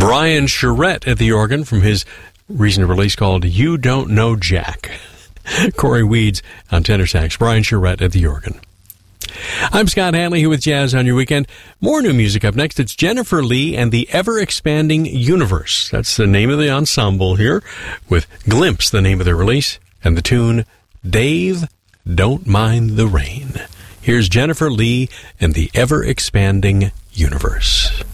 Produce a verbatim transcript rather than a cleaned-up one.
Brian Charette at the organ from his recent release called You Don't Know Jack. Corey Weeds on tenor sax, Brian Charette at the organ. I'm Scott Hanley here with Jazz on Your Weekend. More new music up next. It's Jennifer Lee and the Ever-Expanding Universe. That's the name of the ensemble here, with Glimpse, the name of their release, and the tune Dave, Don't Mind the Rain. Here's Jennifer Lee and the Ever-Expanding Universe.